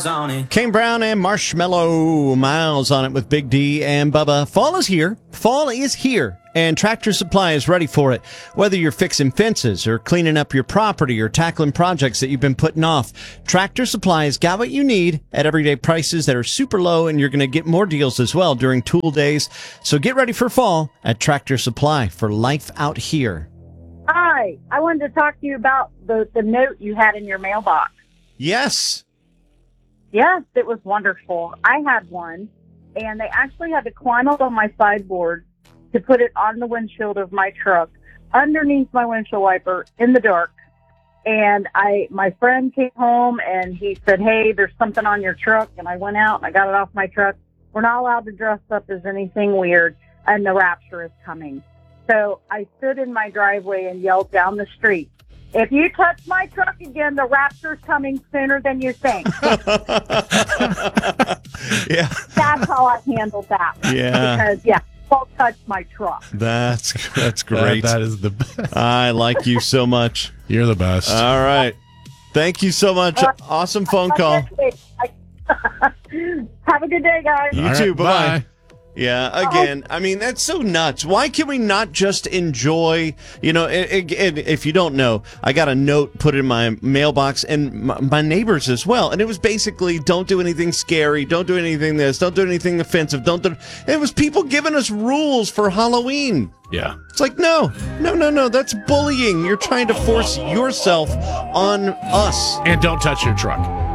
Kane Brown and Marshmallow Miles on it with Big D and Bubba. Fall is here. Fall is here. And Tractor Supply is ready for it. Whether you're fixing fences or cleaning up your property or tackling projects that you've been putting off, Tractor Supply has got what you need at everyday prices that are super low, and you're going to get more deals as well during tool days. So get ready for fall at Tractor Supply for life out here. Hi, I wanted to talk to you about the note you had in your mailbox. Yes. Yes, it was wonderful. I had one, and they actually had to climb up on my sideboard to put it on the windshield of my truck, underneath my windshield wiper, in the dark. And my friend came home, and he said, hey, there's something on your truck. And I went out, and I got it off my truck. We're not allowed to dress up as anything weird, and the rapture is coming. So I stood in my driveway and yelled down the street, if you touch my truck again, the rapture's coming sooner than you think. Yeah. That's how I handled that. Yeah. Because, don't touch my truck. That's great. That is the best. I like you so much. You're the best. All right. Thank you so much. Awesome phone call. Have a good day, guys. You too. Bye-bye. Yeah, again, I mean, that's so nuts. Why can we not just enjoy, if you don't know, I got a note put in my mailbox and my neighbors as well. And it was basically, don't do anything scary, don't do anything this, don't do anything offensive, it was people giving us rules for Halloween. Yeah. It's like, no, that's bullying. You're trying to force yourself on us. And don't touch your truck.